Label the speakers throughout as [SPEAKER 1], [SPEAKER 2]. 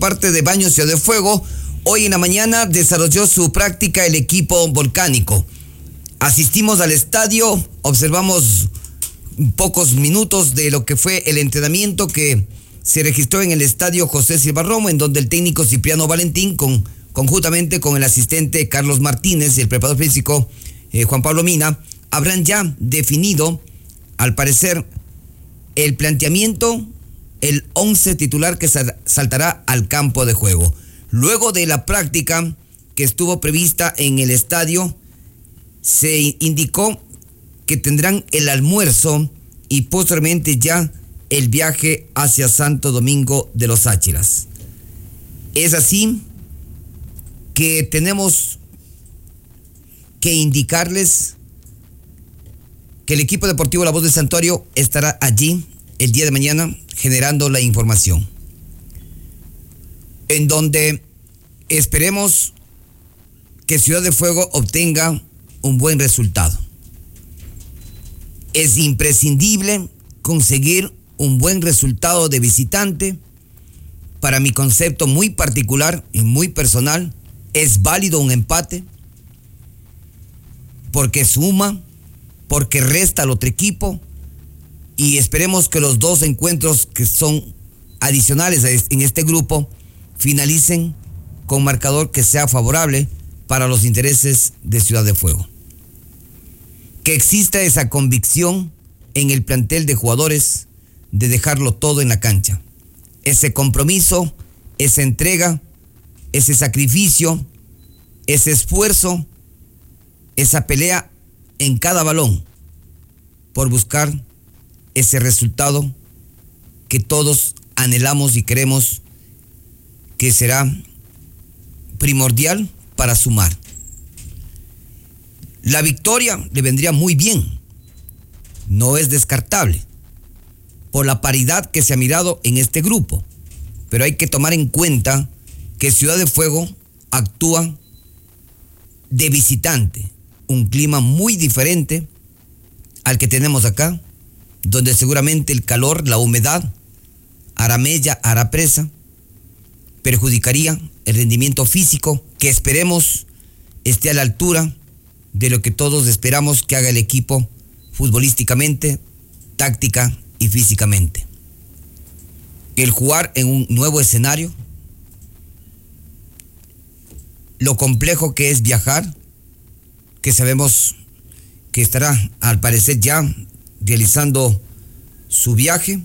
[SPEAKER 1] parte de Baños Ciudad de Fuego, hoy en la mañana desarrolló su práctica el equipo volcánico. Asistimos al estadio, observamos pocos minutos de lo que fue el entrenamiento que se registró en el estadio José Silva Romo, en donde el técnico Cipriano Valentín, conjuntamente con el asistente Carlos Martínez y el preparador físico Juan Pablo Mina, habrán ya definido, al parecer, el planteamiento, el 11 titular que saltará al campo de juego. Luego de la práctica que estuvo prevista en el estadio, se indicó que tendrán el almuerzo y posteriormente ya el viaje hacia Santo Domingo de los Áchilas. Es así que tenemos que indicarles que el equipo deportivo La Voz del Santuario estará allí el día de mañana generando la información, en donde esperemos que Ciudad de Fuego obtenga un buen resultado. Es imprescindible conseguir un buen resultado de visitante. Para mi concepto muy particular y muy personal, es válido un empate porque suma, porque resta al otro equipo, y esperemos que los dos encuentros que son adicionales en este grupo finalicen con marcador que sea favorable para los intereses de Ciudad de Fuego. Que exista esa convicción en el plantel de jugadores de dejarlo todo en la cancha. Ese compromiso, esa entrega, ese sacrificio, ese esfuerzo, esa pelea en cada balón por buscar ese resultado que todos anhelamos y queremos, que será primordial para sumar. La victoria le vendría muy bien, no es descartable, por la paridad que se ha mirado en este grupo, pero hay que tomar en cuenta que Ciudad de Fuego actúa de visitante, un clima muy diferente al que tenemos acá, donde seguramente el calor, la humedad, hará mella, hará presa, perjudicaría el rendimiento físico, que esperemos esté a la altura de lo que todos esperamos que haga el equipo futbolísticamente, táctica y físicamente. El jugar en un nuevo escenario, lo complejo que es viajar, que sabemos que estará al parecer ya realizando su viaje,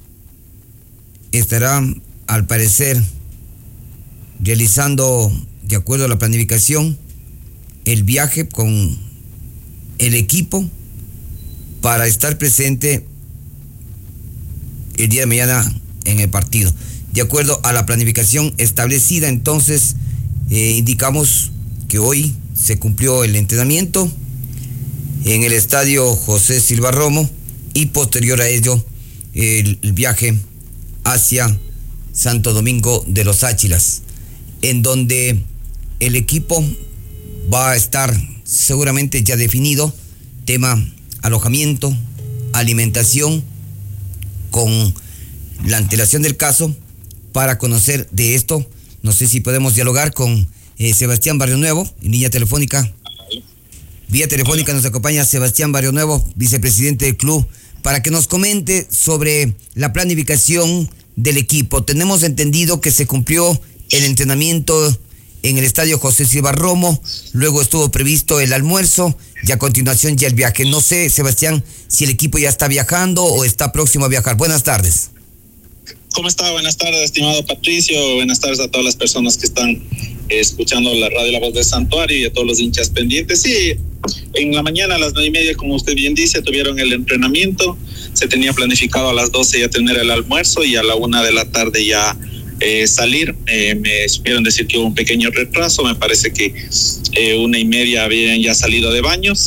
[SPEAKER 1] estará al parecer realizando, de acuerdo a la planificación, el viaje con el equipo para estar presente el día de mañana en el partido. De acuerdo a la planificación establecida, entonces indicamos que hoy se cumplió el entrenamiento en el estadio José Silva Romo y posterior a ello el viaje hacia Santo Domingo de los Áchilas, en donde el equipo va a estar seguramente ya definido, tema alojamiento, alimentación, con la antelación del caso. Para conocer de esto, no sé si podemos dialogar con Sebastián Barrionuevo, en línea telefónica. Vía telefónica nos acompaña Sebastián Barrionuevo, vicepresidente del club, para que nos comente sobre la planificación del equipo. Tenemos entendido que se cumplió el entrenamiento en el estadio José Silva Romo, luego estuvo previsto el almuerzo y a continuación ya el viaje. No sé, Sebastián, si el equipo ya está viajando o está próximo a viajar. Buenas tardes.
[SPEAKER 2] ¿Cómo está? Buenas tardes, estimado Patricio. Buenas tardes a todas las personas que están escuchando la radio La Voz del Santuario y a todos los hinchas pendientes. Sí, en la mañana a las 9:30, como usted bien dice, tuvieron el entrenamiento. Se tenía planificado a las 12 ya tener el almuerzo y a la 1 de la tarde ya salir. Me supieron decir que hubo un pequeño retraso. Me parece que 1:30 habían ya salido de Baños.